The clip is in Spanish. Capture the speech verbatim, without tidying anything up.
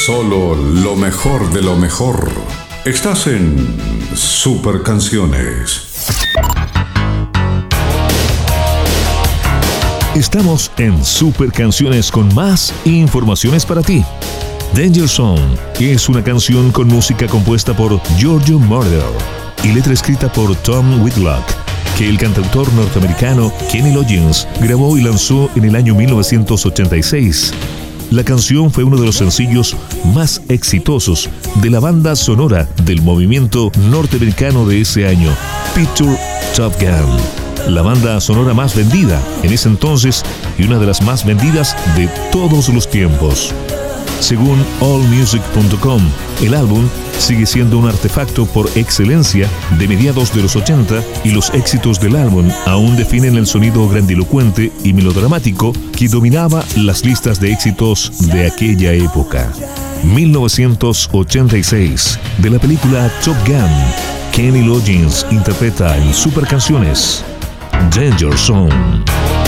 Solo lo mejor de lo mejor. Estás en Super Canciones. Estamos en Super Canciones con más informaciones para ti. Danger Zone es una canción con música compuesta por Giorgio Moroder y letra escrita por Tom Whitlock, que el cantautor norteamericano Kenny Loggins grabó y lanzó en el año mil novecientos ochenta y seis. La canción fue uno de los sencillos más exitosos de la banda sonora del movimiento norteamericano de ese año, Picture Top Gun, la banda sonora más vendida en ese entonces y una de las más vendidas de todos los tiempos. Según all music punto com, el álbum sigue siendo un artefacto por excelencia de mediados de los ochenta y los éxitos del álbum aún definen el sonido grandilocuente y melodramático que dominaba las listas de éxitos de aquella época. mil novecientos ochenta y seis, de la película Top Gun, Kenny Loggins interpreta en Super Canciones Danger Zone.